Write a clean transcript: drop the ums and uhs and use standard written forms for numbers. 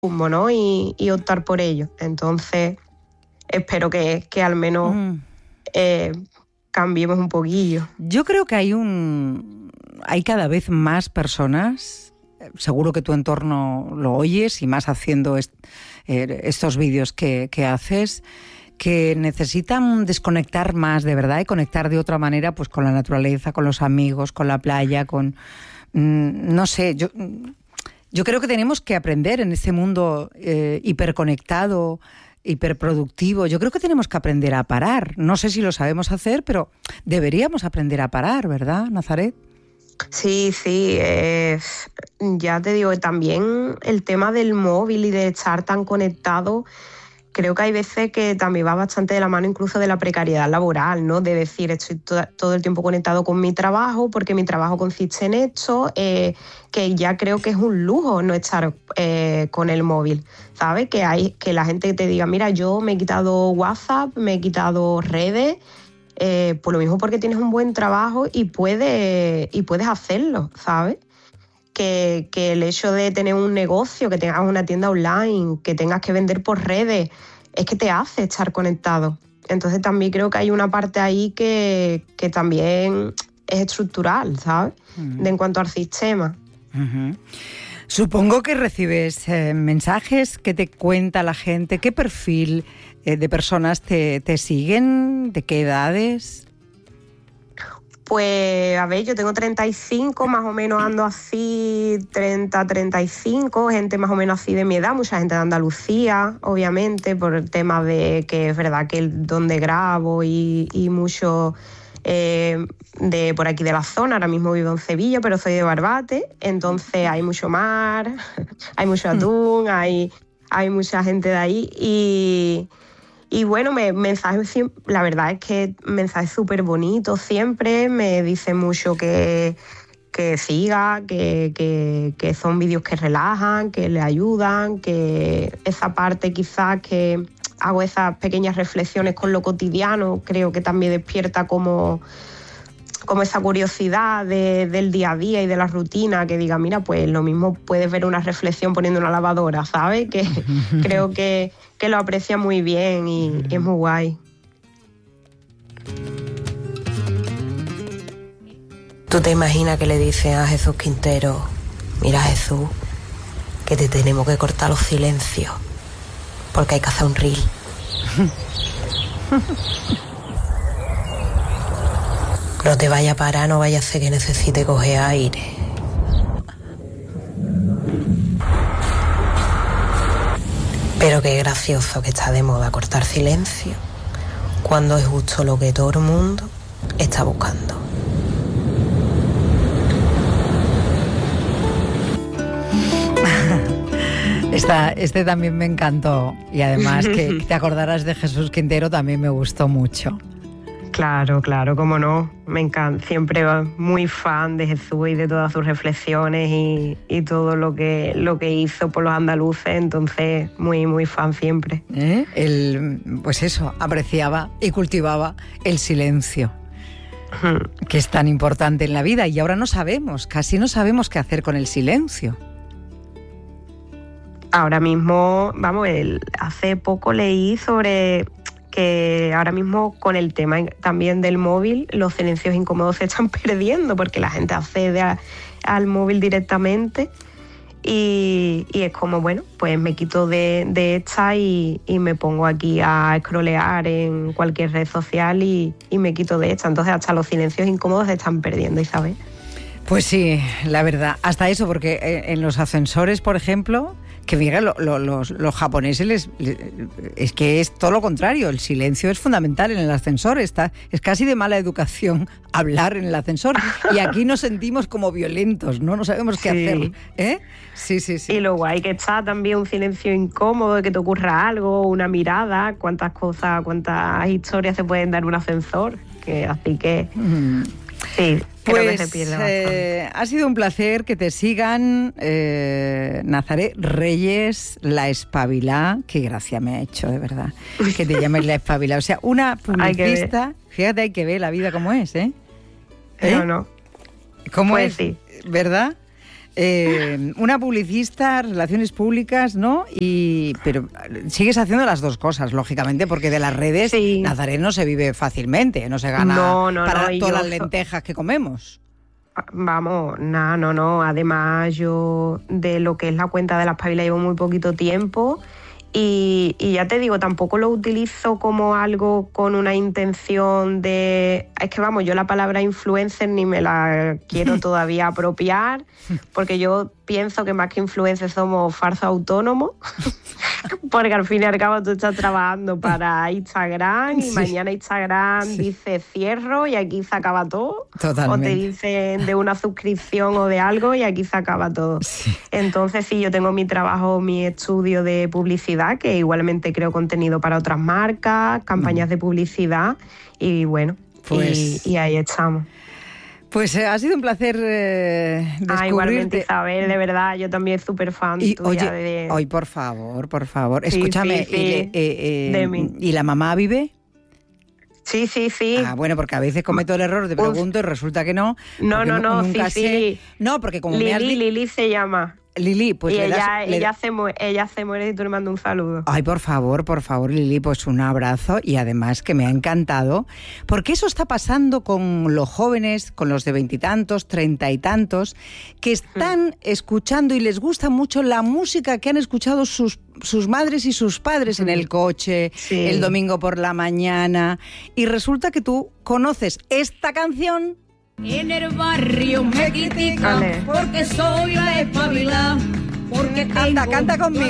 rumbo, ¿no? Y optar por ello. Entonces, espero que al menos cambiemos un poquillo. Yo creo que hay cada vez más personas, seguro que tu entorno lo oyes, y más haciendo estos vídeos que haces, que necesitan desconectar más de verdad y conectar de otra manera, pues con la naturaleza, con los amigos, con la playa, con... no sé, yo creo que tenemos que aprender en este mundo hiperconectado, hiperproductivo. Yo creo que tenemos que aprender a parar. No sé si lo sabemos hacer, pero deberíamos aprender a parar, ¿verdad, Nazaret? Sí, ya te digo, también el tema del móvil y de estar tan conectado, creo que hay veces que también va bastante de la mano incluso de la precariedad laboral, ¿no? De decir, estoy todo el tiempo conectado con mi trabajo porque mi trabajo consiste en esto, que ya creo que es un lujo no estar con el móvil, ¿sabes? Que la gente te diga, mira, yo me he quitado WhatsApp, me he quitado redes, por lo mismo porque tienes un buen trabajo y puedes hacerlo, ¿sabes? Que el hecho de tener un negocio, que tengas una tienda online, que tengas que vender por redes, es que te hace estar conectado. Entonces también creo que hay una parte ahí que también es estructural, ¿sabes? Uh-huh. En cuanto al sistema. Uh-huh. Supongo que recibes mensajes que te cuenta la gente. ¿Qué perfil de personas te siguen? ¿De qué edades? Pues, a ver, yo tengo 35, más o menos ando así, 30, 35, gente más o menos así de mi edad, mucha gente de Andalucía, obviamente, por el tema de que es verdad que donde grabo y mucho de por aquí de la zona, ahora mismo vivo en Sevilla, pero soy de Barbate, entonces hay mucho mar, hay mucho atún, hay mucha gente de ahí y bueno, mensajes, la verdad es que mensajes súper bonitos siempre, me dicen mucho que siga, que son vídeos que relajan, que le ayudan, que esa parte quizás que hago esas pequeñas reflexiones con lo cotidiano, creo que también despierta como esa curiosidad del día a día y de la rutina, que diga, mira, pues lo mismo puedes ver una reflexión poniendo una lavadora, ¿sabes? Que creo que lo aprecia muy bien y es muy guay. ¿Tú te imaginas que le dicen a Jesús Quintero, mira Jesús, que te tenemos que cortar los silencios porque hay que hacer un reel? No te vaya a parar, no vaya a ser que necesite coger aire. Pero qué gracioso que está de moda cortar silencio cuando es justo lo que todo el mundo está buscando. Este también me encantó y además que te acordaras de Jesús Quintero también me gustó mucho. Claro, cómo no. Me encanta, siempre muy fan de Jesús y de todas sus reflexiones y todo lo que hizo por los andaluces, entonces muy, muy fan siempre. Pues eso, apreciaba y cultivaba el silencio, que es tan importante en la vida y ahora casi no sabemos qué hacer con el silencio. Ahora mismo, hace poco leí sobre que ahora mismo con el tema también del móvil, los silencios incómodos se están perdiendo porque la gente accede al móvil directamente y es como, bueno, pues me quito de esta y me pongo aquí a scrollear en cualquier red social y me quito de esta. Entonces hasta los silencios incómodos se están perdiendo, Isabel. Pues sí, la verdad, hasta eso, porque en los ascensores, por ejemplo, que mira, los japoneses es que es todo lo contrario, el silencio es fundamental en el ascensor, es casi de mala educación hablar en el ascensor y aquí nos sentimos como violentos, no sabemos qué hacer, ¿eh? Sí. Y lo guay que está también un silencio incómodo, de que te ocurra algo, una mirada, cuántas historias se pueden dar en un ascensor, así que... Sí, creo que se pierde bastante. Ha sido un placer que te sigan Nazaret Reyes, La Espabilá. Qué gracia me ha hecho, de verdad, que te llames La Espabilá. O sea, una publicista, fíjate, hay que ver la vida como es, ¿eh? No. ¿Cómo pues es? Sí. ¿Verdad? Una publicista, relaciones públicas, ¿no? Pero sigues haciendo las dos cosas, lógicamente, porque de las redes Nazaret no se vive fácilmente, no se gana para todas las lentejas que comemos. Vamos, no. Además, yo de lo que es la cuenta de Las Pabilas llevo muy poquito tiempo y ya te digo, tampoco lo utilizo como algo con una intención de... Es que vamos, yo la palabra influencer ni me la quiero todavía apropiar, porque yo pienso que más que influencer somos falsos autónomos, porque al fin y al cabo tú estás trabajando para Instagram y mañana Instagram dice cierro y aquí se acaba todo. Totalmente. O te dicen de una suscripción o de algo y aquí se acaba todo. Sí. Entonces sí, yo tengo mi trabajo, mi estudio de publicidad, que igualmente creo contenido para otras marcas, campañas de publicidad y bueno, pues... y ahí estamos. Pues ha sido un placer descubrirte. Igualmente, Isabel, de verdad, yo también súper fan tuya. Oye, por favor, escúchame, ¿y la mamá vive? Sí. Ah, bueno, porque a veces cometo el error, te pregunto y resulta que no. No, nunca sí. sé. No, porque como Lili se llama. Lili, pues y ella se muere y tú le mando un saludo. Ay, por favor, Lili, pues un abrazo y además que me ha encantado, porque eso está pasando con los jóvenes, con los de 20 y tantos, 30 y tantos, que están escuchando y les gusta mucho la música que han escuchado sus madres y sus padres en el coche, el domingo por la mañana, y resulta que tú conoces esta canción. En el barrio me critican porque soy la espabilada, porque canta conmigo.